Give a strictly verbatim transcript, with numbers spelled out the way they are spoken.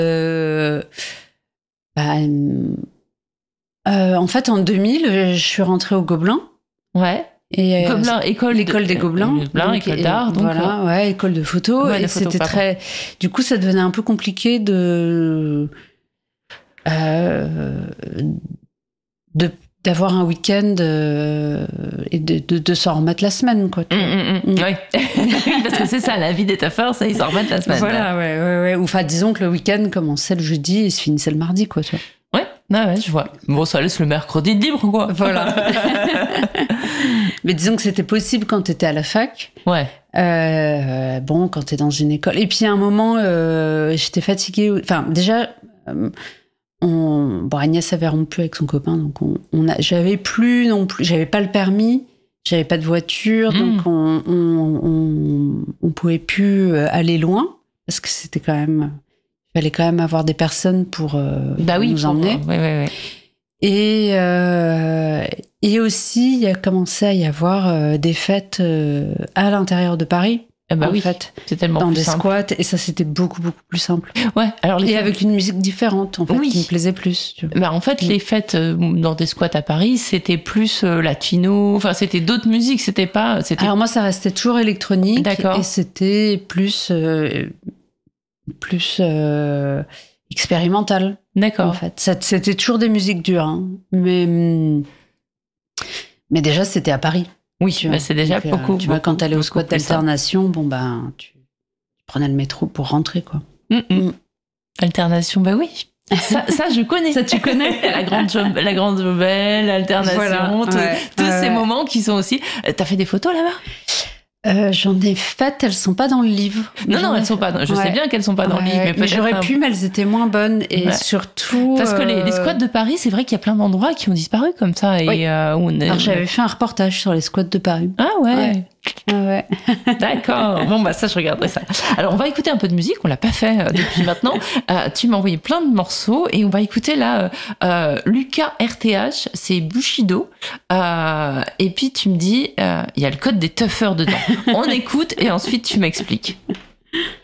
Euh, bah, euh, en fait, en deux mille, je suis rentrée au Gobelin. Ouais. Et Gobelin, école, l'école de, des Gobelins. Gobelin, donc, école d'art, donc. Voilà, ouais, école de photo. Ouais, et de photo, c'était pardon. très. Du coup, ça devenait un peu compliqué de. Euh, de d'avoir un week-end euh, et de, de, de s'en remettre la semaine, quoi. Mmh, mmh, mmh. Oui. Parce que c'est ça, la vie des taffeurs, ça, ils s'en remettent la semaine. Voilà, ouais, ouais, ouais. Ou enfin, disons que le week-end commençait le jeudi et se finissait le mardi, quoi, tu vois. Ouais, ouais, ouais, je vois. Bon, ça laisse le mercredi de libre, quoi. Voilà. Mais disons que c'était possible quand t'étais à la fac. Ouais. Euh, bon, quand t'es dans une école. Et puis à un moment, euh, j'étais fatiguée. Enfin, déjà, euh, on... bon, Agnès avait rompu avec son copain, donc on, on a... j'avais plus non plus, j'avais pas le permis, j'avais pas de voiture, mmh. donc on, on, on, on pouvait plus aller loin parce que c'était quand même. Il fallait quand même avoir des personnes pour, euh, bah pour oui, nous pour, emmener. Euh, ouais, ouais, ouais. Et, euh, et aussi, il y a commencé à y avoir euh, des fêtes euh, à l'intérieur de Paris. Eh bah en oui, fait, c'est tellement dans plus des simple. squats. Et ça, c'était beaucoup, beaucoup plus simple. Ouais, alors les et fêtes... avec une musique différente, en fait, oui. qui me plaisait plus. Tu vois. Bah en fait, mmh. les fêtes euh, dans des squats à Paris, c'était plus euh, latino. Enfin, c'était d'autres musiques. C'était pas. C'était... Alors moi, ça restait toujours électronique. D'accord. Et c'était plus. Euh, plus. Euh, expérimental. D'accord. En fait, c'était toujours des musiques dures, hein. mais mais déjà c'était à Paris. Oui, tu bah c'est déjà Donc, beaucoup. Euh, tu vois, beaucoup, quand t'allais au squat d'alternation, bon ben, tu prenais le métro pour rentrer, quoi. Mm -mm. Mm. Alternation, bah oui. Ça, ça, je connais. Ça, tu connais. La grande, job, la grande Jobelle, alternation, voilà, tous ouais, tous ouais, ces ouais. moments qui sont aussi. T'as fait des photos là-bas? Euh, J'en ai faites, elles sont pas dans le livre. Non, non, elles sont pas. Dans... Je ouais. sais bien qu'elles sont pas dans ouais, le livre, mais, mais j'aurais un... pu, mais elles étaient moins bonnes et ouais. surtout. Parce que les, les squats de Paris, c'est vrai qu'il y a plein d'endroits qui ont disparu comme ça. Et oui. euh, on est... Alors j'avais fait un reportage sur les squats de Paris. Ah ouais. ouais. Ah ouais. D'accord. Bon, bah ça, je regarderai ça. Alors, on va écouter un peu de musique. On l'a pas fait euh, depuis maintenant. Euh, tu m'as envoyé plein de morceaux et on va écouter là euh, Lucas R T H. C'est Bushido. Euh, et puis, tu me dis, il euh, y a le code des tuffeurs dedans. On écoute et ensuite, tu m'expliques.